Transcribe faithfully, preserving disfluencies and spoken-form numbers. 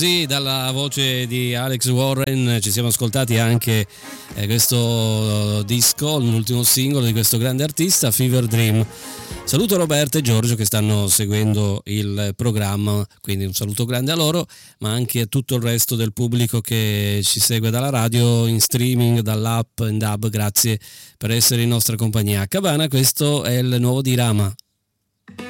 Sì, dalla voce di Alex Warren ci siamo ascoltati anche eh, questo disco, l'ultimo singolo di questo grande artista, Fever Dream. Saluto Roberto e Giorgio che stanno seguendo il programma, quindi un saluto grande a loro, ma anche a tutto il resto del pubblico che ci segue dalla radio, in streaming, dall'app, in D A B. Grazie per essere in nostra compagnia. A Cabana, questo è il nuovo di Rama,